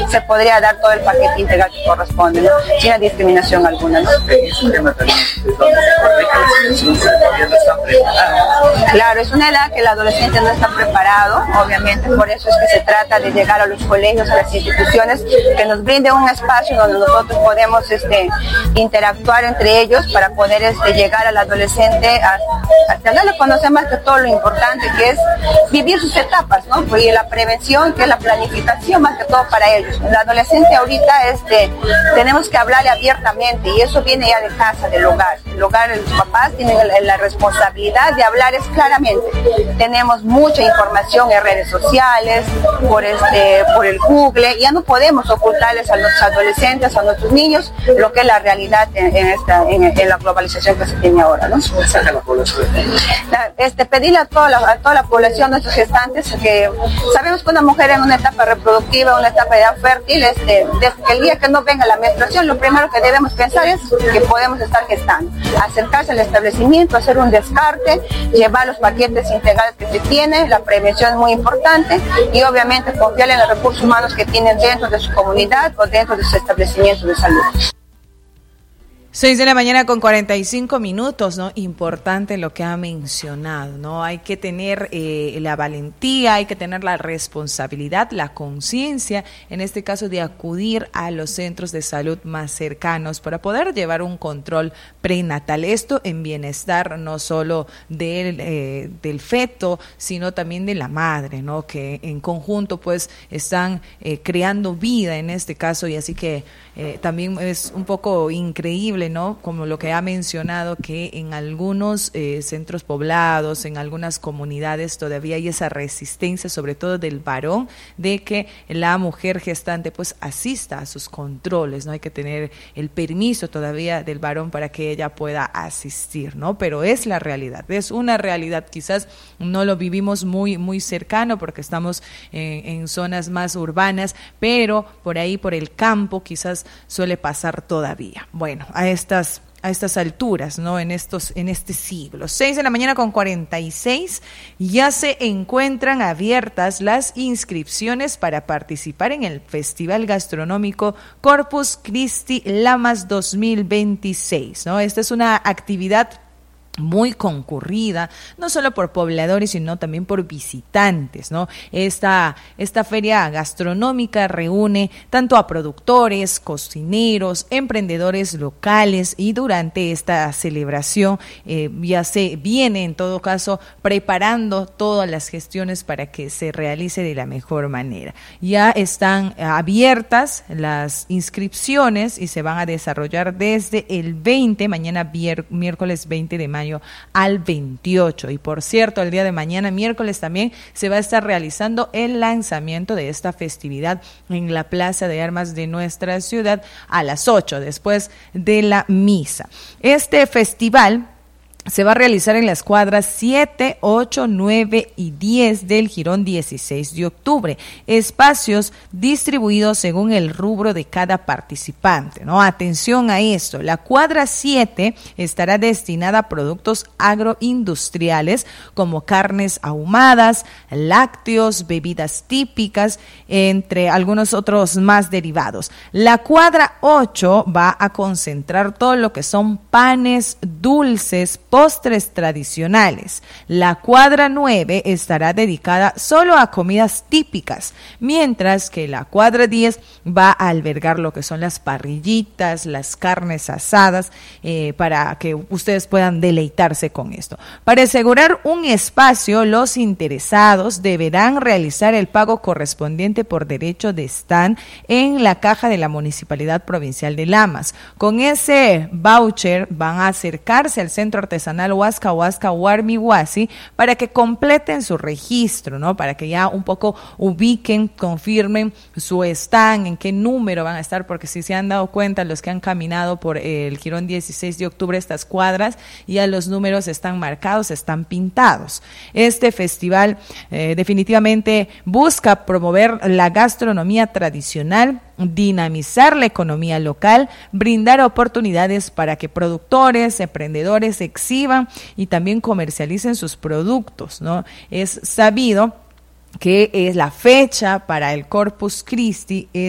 se podría dar todo el paquete integral que corresponde, ¿no? Sin discriminación alguna, ¿no? Claro, es una edad que el adolescente no está preparado, obviamente, por eso es que se trata de llegar a los colegios, a las instituciones, que nos brinden un espacio donde nosotros podemos interactuar entre ellos para poder llegar al adolescente a darle a conocer más que todo lo importante que es vivir sus etapas, ¿no? Y la prevención, que es la planificación más que todo para ellos. El adolescente ahorita tenemos que hablarle abiertamente y eso viene ya de casa, del hogar. El hogar, los papás tienen la responsabilidad de hablarles claramente. Tenemos mucha información en redes sociales, por el Google, ya no podemos ocultarles a nuestros adolescentes, a nuestros niños, lo que es la realidad en la globalización que se tiene ahora, ¿no? Pedirle a toda la población, nuestros gestantes, que sabemos que una mujer en una etapa reproductiva, una etapa de edad fértil, desde el día que no venga la menstruación, lo primero que debemos pensar es que podemos estar gestando. Acercarse al establecimiento, hacer un descarte, llevar los paquetes integrales que se tienen, la prevención es muy importante y obviamente confiar en los recursos humanos que tienen dentro de su comunidad o dentro de su establecimiento de salud. 6:45 a.m, ¿no? Importante lo que ha mencionado, ¿no? Hay que tener la valentía, hay que tener la responsabilidad, la conciencia, en este caso de acudir a los centros de salud más cercanos para poder llevar un control prenatal. Esto en bienestar no solo del feto, sino también de la madre, ¿no? Que en conjunto pues están creando vida en este caso y así que también es un poco increíble, ¿no? Como lo que ha mencionado, que en algunos centros poblados, en algunas comunidades todavía hay esa resistencia, sobre todo del varón, de que la mujer gestante pues asista a sus controles, ¿no? Hay que tener el permiso todavía del varón para que ella pueda asistir, ¿no? Pero es la realidad, es una realidad, quizás no lo vivimos muy cercano porque estamos en zonas más urbanas, pero por ahí, por el campo, quizás suele pasar todavía. Bueno, a estas alturas, ¿no? En este siglo. 6:46 a.m, ya se encuentran abiertas las inscripciones para participar en el Festival Gastronómico Corpus Christi Lamas 2026, ¿no? Esta es una actividad muy concurrida, no solo por pobladores, sino también por visitantes, ¿no? Esta feria gastronómica reúne tanto a productores, cocineros, emprendedores locales y durante esta celebración ya se viene en todo caso preparando todas las gestiones para que se realice de la mejor manera. Ya están abiertas las inscripciones y se van a desarrollar desde el 20, mañana miércoles 20 de mayo al 28. Y por cierto, el día de mañana, miércoles, también se va a estar realizando el lanzamiento de esta festividad en la Plaza de Armas de nuestra ciudad a las 8, después de la misa. Este festival se va a realizar en las cuadras 7, 8, 9 y 10 del Jirón 16 de octubre. Espacios distribuidos según el rubro de cada participante, ¿no? Atención a esto. La cuadra 7 estará destinada a productos agroindustriales como carnes ahumadas, lácteos, bebidas típicas, entre algunos otros más derivados. La cuadra 8 va a concentrar todo lo que son panes, dulces, postres tradicionales. La cuadra 9 estará dedicada solo a comidas típicas, mientras que la cuadra 10 va a albergar lo que son las parrillitas, las carnes asadas, para que ustedes puedan deleitarse con esto. Para asegurar un espacio, los interesados deberán realizar el pago correspondiente por derecho de stand en la caja de la Municipalidad Provincial de Lamas. Con ese voucher van a acercarse al Centro Artesanal Huasca Huarmi Huasi para que completen su registro, ¿no? Para que ya un poco ubiquen, confirmen su stand, en qué número van a estar, porque si se han dado cuenta los que han caminado por el Jirón 16 de octubre, estas cuadras, ya los números están marcados, están pintados. Este festival definitivamente busca promover la gastronomía tradicional, dinamizar la economía local, brindar oportunidades para que productores, emprendedores exhiban y también comercialicen sus productos, ¿no? Es sabido que es la fecha para el Corpus Christi